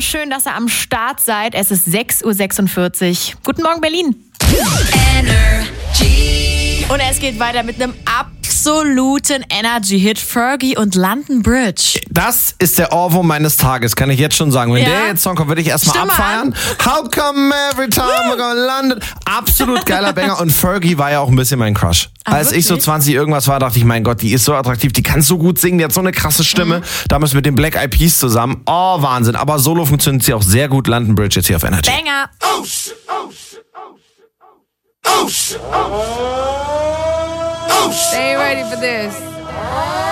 schön, dass ihr am Start seid. Es ist 6:46 Uhr. Guten Morgen, Berlin. Energy. Und es geht weiter mit einem absoluten Energy-Hit. Fergie und London Bridge. Das ist der Ohrwurm meines Tages, kann ich jetzt schon sagen. Wenn der jetzt Song kommt, würde ich erstmal Stimme abfeiern. How come every time we're gonna London? Absolut geiler Banger. Und Fergie war ja auch ein bisschen mein Crush. Als ich so 20 irgendwas war, dachte ich, mein Gott, die ist so attraktiv, die kann so gut singen, die hat so eine krasse Stimme. Damals mit den Black Eyed Peas zusammen. Oh, Wahnsinn. Aber solo funktioniert sie auch sehr gut. London Bridge jetzt hier auf Energy. Banger. Oh shit, oh shit, oh shit, oh shit, oh shit, oh shit. Stay ready for this.